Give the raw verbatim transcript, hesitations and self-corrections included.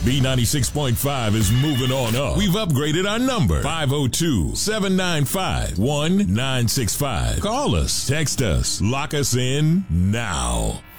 B ninety-six point five is moving on up. We've upgraded our number. five oh two, seven nine five, one nine six five. Call us. Text us. Lock us in now.